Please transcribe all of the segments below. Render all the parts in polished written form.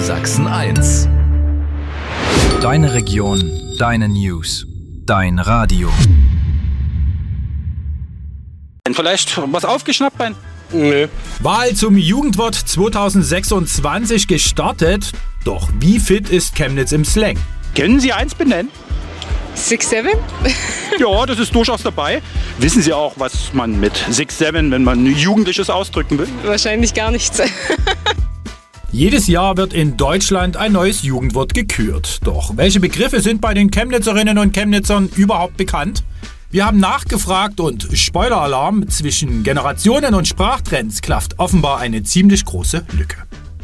Sachsen 1. Deine Region, deine News, dein Radio. Vielleicht was aufgeschnappt, Ben? Nö. Wahl zum Jugendwort 2026 gestartet. Doch wie fit ist Chemnitz im Slang? Können Sie eins benennen? 6-7? Ja, das ist durchaus dabei. Wissen Sie auch, was man mit 6-7, wenn man Jugendliches ausdrücken will? Wahrscheinlich gar nichts. Jedes Jahr wird in Deutschland ein neues Jugendwort gekürt. Doch welche Begriffe sind bei den Chemnitzerinnen und Chemnitzern überhaupt bekannt? Wir haben nachgefragt und Spoiler-Alarm, zwischen Generationen und Sprachtrends klafft offenbar eine ziemlich große Lücke.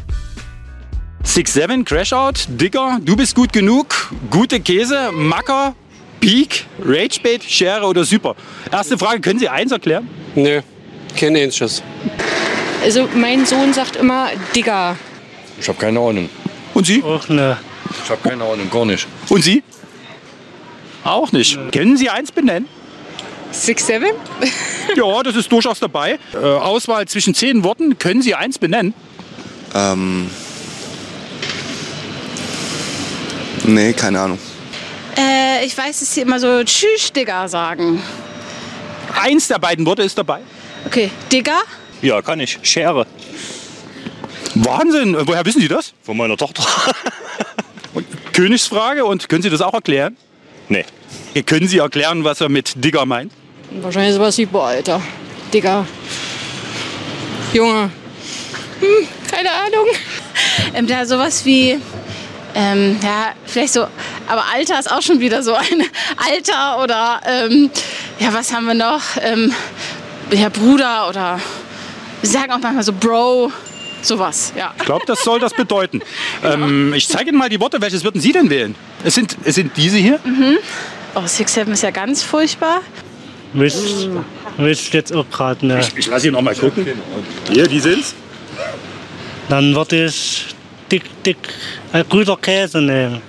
6-7, Crashout, Digger, du bist gut genug, gute Käse, Macker, Peak, Ragebait, Schere oder Super. Erste Frage, können Sie eins erklären? Nö. Kein Ähnliches. Also mein Sohn sagt immer Digger. Ich habe keine Ahnung. Und Sie? Auch ne. Ich habe keine Ahnung, gar nicht. Und Sie? Auch nicht. Können Sie eins benennen? 6-7? Ja, das ist durchaus dabei. Auswahl zwischen 10 Worten, können Sie eins benennen? Nee, keine Ahnung. Ich weiß, dass sie immer so Tschüss, Digga sagen. Eins der beiden Worte ist dabei. Okay, Digga? Ja, kann ich. Schere. Wahnsinn, woher wissen Sie das? Von meiner Tochter. Königsfrage, und können Sie das auch erklären? Nee. Können Sie erklären, was er mit Digger meint? Wahrscheinlich sowas wie, boah, Alter. Digger. Junge. Keine Ahnung. Ja, sowas wie, ja, vielleicht so, aber Alter ist auch schon wieder so ein Alter oder, ja, was haben wir noch? Ja, Bruder oder, wir sagen auch manchmal so Bro, sowas, ja. Ich glaube, das soll das bedeuten. Ich zeige Ihnen mal die Worte. Welches würden Sie denn wählen? Es sind diese hier. Oh, 6-7 ist ja ganz furchtbar. Wisst jetzt auch gerade ne. Ich lasse ihn noch mal gucken. Hier, die sind's. Dann würde ich dick grüner Käse nehmen.